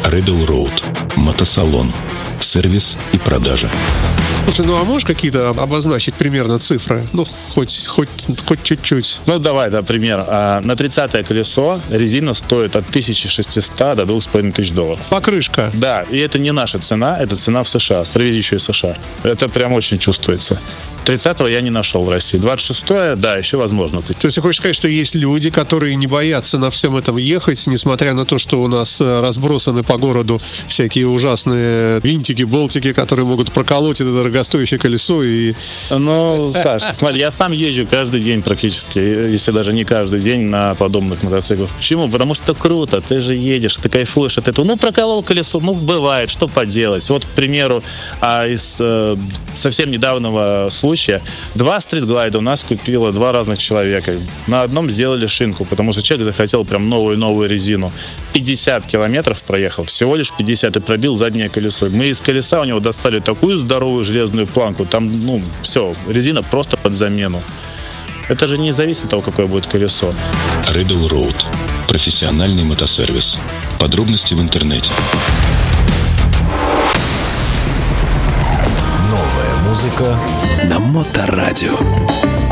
Rebel Road. Мотосалон. Сервис и продажа. Слушай, а можешь какие-то обозначить примерно цифры? Хоть чуть-чуть. Давай, пример. На 30-е колесо резина стоит от 1600 до $2500. Покрышка. Да, и это не наша цена, это цена в США, привезли из США. Это прям очень чувствуется. 30-го я не нашел в России. 26-е, да, еще возможно. То есть ты хочешь сказать, что есть люди, которые не боятся на всем этом ехать, несмотря на то, что у нас разбросаны по городу всякие ужасные винтики, болтики, которые могут проколоть это дорогостоящее колесо и... Саш, смотри, я сам езжу каждый день практически, если даже не каждый день, на подобных мотоциклах. Почему? Потому что это круто, ты же едешь, ты кайфуешь от этого. Проколол колесо, бывает, что поделать. Вот, к примеру, из совсем недавнего случая 2 стритглайда у нас купило 2 разных человека. На одном сделали шинку, потому что человек захотел прям новую резину. 50 километров проехал, всего лишь 50, и пробил заднее колесо. Мы из колеса у него достали такую здоровую железную планку, там, все, резина просто под замену. Это же не зависит от того, какое будет колесо. Rebel Road. Профессиональный мотосервис. Подробности в интернете. Новая музыка на Моторадио.